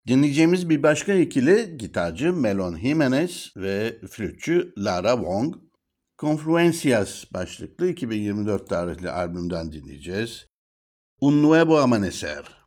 Dinleyeceğimiz bir başka ikili gitarcı Melon Jimenez ve flütçü Lara Wong. Confluencias başlıklı 2024 tarihli albümden dinleyeceğiz. Un Nuevo Amanecer.